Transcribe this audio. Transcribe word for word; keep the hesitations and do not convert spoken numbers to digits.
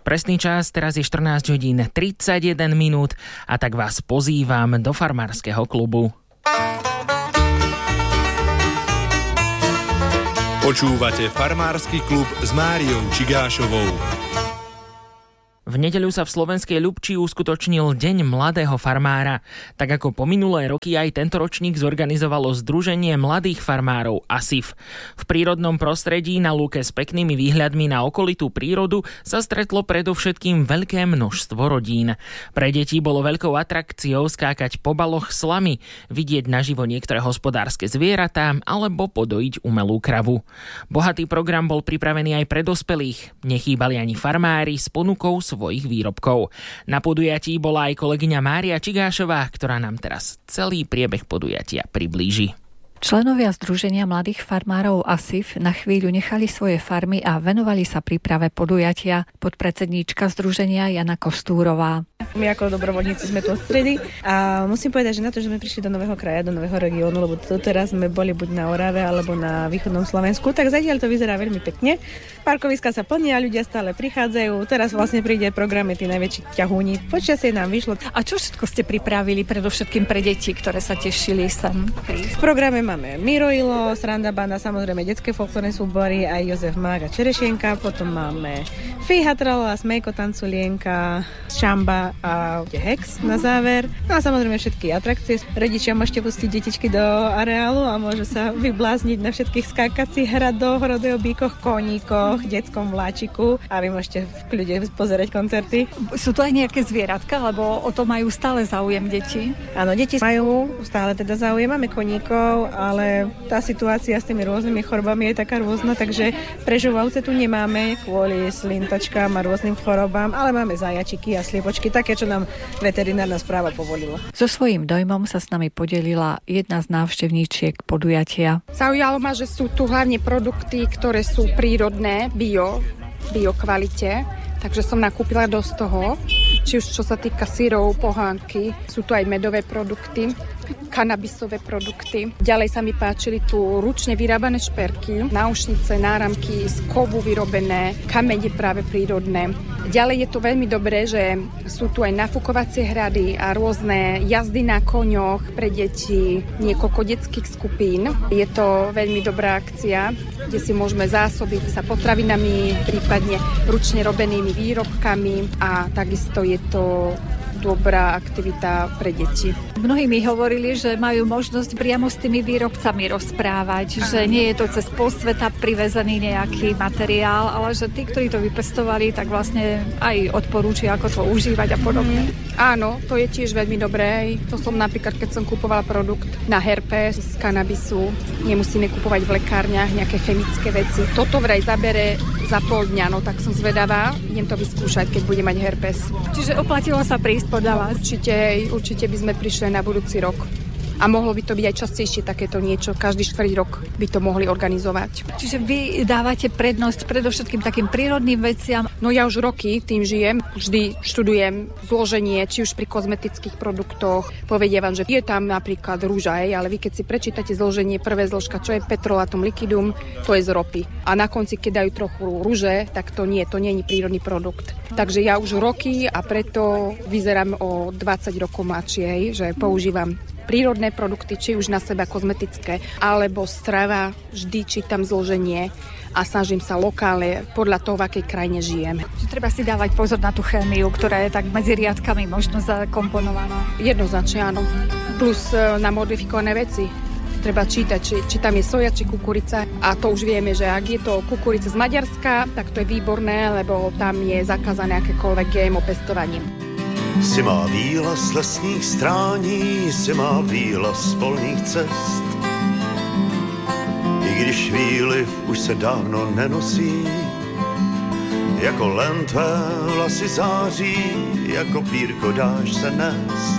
Presný čas teraz je štrnásť hodín tridsaťjeden minút a tak vás pozývam do farmárskeho klubu. Počúvate farmársky klub s Máriou Čigášovou. V nedeľu sa v slovenskej Ľubči uskutočnil Deň mladého farmára. Tak ako po minulé roky aj tento ročník zorganizovalo Združenie mladých farmárov á es í ef. V prírodnom prostredí na lúke s peknými výhľadmi na okolitú prírodu sa stretlo predovšetkým veľké množstvo rodín. Pre deti bolo veľkou atrakciou skákať po baloch slamy, vidieť naživo niektoré hospodárske zvieratá alebo podojiť umelú kravu. Bohatý program bol pripravený aj pre dospelých. Nechýbali ani farmári s ponukou svojich výrobkov. Na podujatí bola aj kolegyňa Mária Čigášová, ktorá nám teraz celý priebeh podujatia priblíži. Členovia Združenia mladých farmárov á es í ef na chvíľu nechali svoje farmy a venovali sa príprave podujatia. Podpredsedníčka Združenia Jana Kostúrová. My ako dobrovoľníci sme tu od stredy a musím povedať, že na to, že sme prišli do nového kraja, do nového regiónu, lebo teraz sme boli buď na Orave alebo na východnom Slovensku, tak zatiaľ to vyzerá veľmi pekne. Parkoviska sa plnia, ľudia stále prichádzajú. Teraz vlastne príde program tí najväčší ťahúni. Počasie nám vyšlo. A čo všetko ste pripravili predovšetkým pre deti, ktoré sa tešili sem? V programe máme Miroilo, Sranda banda, samozrejme detské folklórne súbory, aj Jozef Mák a Čerešienka, potom máme Fíha Tralala, Smejko Tanculienka, Šamba a Hex na záver. No a samozrejme všetky atrakcie. Rodičia môžete pustiť detičky do areálu a môžu sa vyblázniť na všetkých skákacích hradoch, rodeo-bíkoch, koníkoch, detskom vláčiku a vy môžete v kľude pozerať koncerty. Sú to aj nejaké zvieratka, lebo o to majú stále záujem deti? Áno, deti majú stále teda záujem, máme koníkov, ale tá situácia s tými rôznymi chorobami je taká rôzna, takže prežúvavce tu nemáme kvôli slintačkám a rôznym chorobám, ale máme zajačiky a sliepočky, také, čo nám veterinárna správa povolila. So svojím dojmom sa s nami podelila jedna z návštevníčiek podujatia. Zaujalo ma, že sú tu hlavne produkty, ktoré sú prírodné, bio, bio kvalite, takže som nakúpila dosť toho. Či už čo sa týka syrov, pohánky, sú tu aj medové produkty, kanabisové produkty. Ďalej sa mi páčili tu ručne vyrábané šperky, náušnice, náramky z kovu vyrobené, kamene práve prírodné. Ďalej je to veľmi dobré, že sú tu aj nafúkovacie hrady a rôzne jazdy na koňoch pre deti, niekoľko detských skupín. Je to veľmi dobrá akcia, kde si môžeme zásobiť sa potravinami, prípadne ručne robenými výrobkami a takisto je to dobrá aktivita pre deti. Mnohí mi hovorili, že majú možnosť priamo s tými výrobcami rozprávať, že nie je to cez pol sveta privezený nejaký materiál, ale že tí, ktorí to vypestovali, tak vlastne aj odporúčia, ako to užívať a podobne. Mm, áno, to je tiež veľmi dobré. To som napríklad, keď som kupovala produkt na herpes z kanabisu, nemusíme kupovať v lekárniach nejaké chemické veci. Toto vraj zabere za pol dňa, no tak som zvedavá, idem to vyskúšať, keď budem mať herpes. Čiže oplatilo sa prísť podľa vás? Určite, určite by sme prišli na budúci rok. A mohlo by to byť aj častejšie takéto niečo. Každý štvrť rok by to mohli organizovať. Čiže vy dávate prednosť predovšetkým takým prírodným veciam? No ja už roky tým žijem. Vždy študujem zloženie, či už pri kozmetických produktoch. Povedia vám, že je tam napríklad rúža, ale vy keď si prečítate zloženie, prvé zložka, čo je petrolatum liquidum, to je z ropy. A na konci, keď dajú trochu rúže, tak to nie, to nie je prírodný produkt. Takže ja už roky a preto vyzerám o dvadsať rokov mladšie, že používam prírodné produkty, či už na seba kozmetické, alebo strava, vždy čítam zloženie a snažím sa lokálne podľa toho, v akej krajine žijem. Treba si dávať pozor na tú chémiu, ktorá je tak medzi riadkami možno zakomponovaná. Jednoznačne áno. Plus na modifikované veci. Treba čítať, či, či tam je soja, či kukurica. A to už vieme, že ak je to kukurica z Maďarska, tak to je výborné, lebo tam je zakázané akékoľvek gé em ó pestovanie. Si má víla z lesních strání, si má víla z polních cest. I když chvíli už se dávno nenosí, jako len tvé vlasy září, jako pírko dáš se nést.